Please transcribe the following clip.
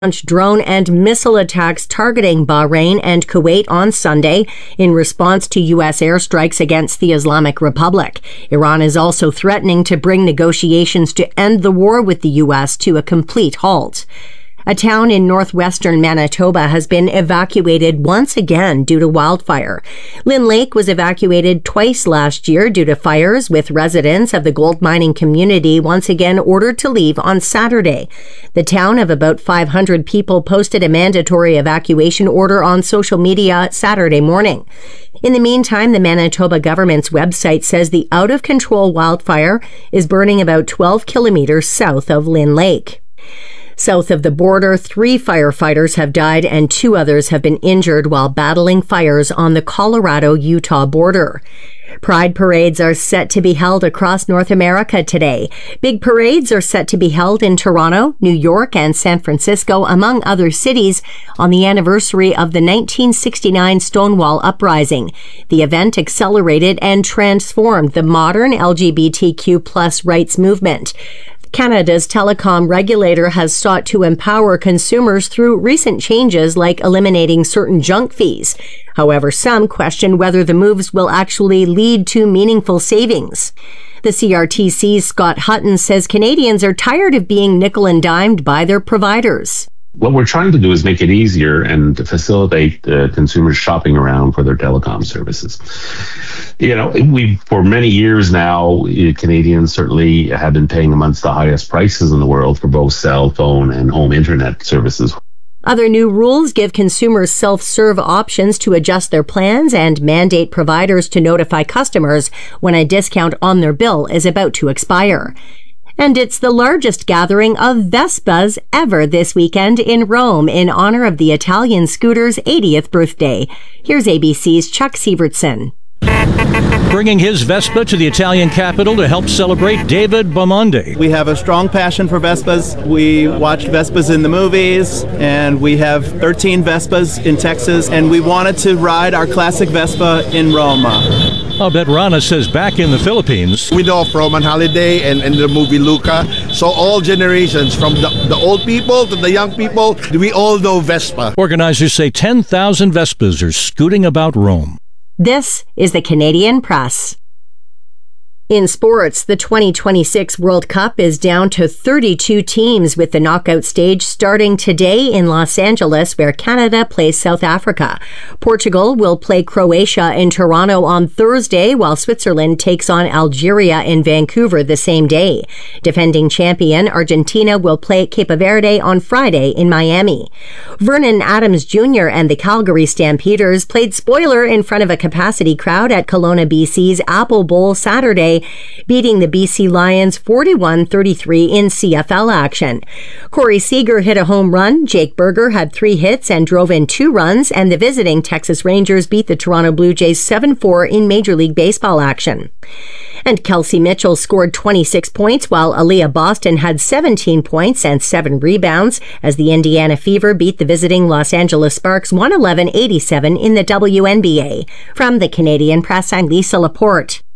launched drone and missile attacks targeting Bahrain and Kuwait on Sunday in response to U.S. airstrikes against the Islamic Republic. Iran is also threatening to bring negotiations to end the war with the U.S. to a complete halt. A town in northwestern Manitoba has been evacuated once again due to wildfire. Lynn Lake was evacuated twice last year due to fires, with residents of the gold mining community once again ordered to leave on Saturday. The town of about 500 people posted a mandatory evacuation order on social media Saturday morning. In the meantime, the Manitoba government's website says the out-of-control wildfire is burning about 12 kilometers south of Lynn Lake. South of the border, 3 firefighters have died and 2 others have been injured while battling fires on the Colorado-Utah border. Pride parades are set to be held across North America today. Big parades are set to be held in Toronto, New York, and San Francisco, among other cities, on the anniversary of the 1969 Stonewall Uprising. The event accelerated and transformed the modern LGBTQ+ rights movement. Canada's telecom regulator has sought to empower consumers through recent changes like eliminating certain junk fees. However, some question whether the moves will actually lead to meaningful savings. The CRTC's Scott Hutton says Canadians are tired of being nickel and dimed by their providers. What we're trying to do is make it easier and to facilitate consumers shopping around for their telecom services. You know, for many years now, Canadians certainly have been paying amongst the highest prices in the world for both cell phone and home internet services. Other new rules give consumers self-serve options to adjust their plans and mandate providers to notify customers when a discount on their bill is about to expire. And it's the largest gathering of Vespas ever this weekend in Rome in honor of the Italian scooter's 80th birthday. Here's ABC's Chuck Sievertson. Bringing his Vespa to the Italian capital to help celebrate David Bamonde. We have a strong passion for Vespas. We watched Vespas in the movies, and we have 13 Vespas in Texas, and we wanted to ride our classic Vespa in Rome. I'll bet Rana says back in the Philippines. We know from on holiday and the movie Luca, so all generations, from the old people to the young people, we all know Vespa. Organizers say 10,000 Vespas are scooting about Rome. This is the Canadian Press. In sports, the 2026 World Cup is down to 32 teams, with the knockout stage starting today in Los Angeles, where Canada plays South Africa. Portugal will play Croatia in Toronto on Thursday, while Switzerland takes on Algeria in Vancouver the same day. Defending champion Argentina will play Cape Verde on Friday in Miami. Vernon Adams Jr. and the Calgary Stampeders played spoiler in front of a capacity crowd at Kelowna, BC's Apple Bowl Saturday, beating the BC Lions 41-33 in CFL action. Corey Seager hit a home run, Jake Berger had 3 hits and drove in 2 runs, and the visiting Texas Rangers beat the Toronto Blue Jays 7-4 in Major League Baseball action. And Kelsey Mitchell scored 26 points, while Aaliyah Boston had 17 points and 7 rebounds as the Indiana Fever beat the visiting Los Angeles Sparks 111-87 in the WNBA. From the Canadian Press, I'm Lisa Laporte.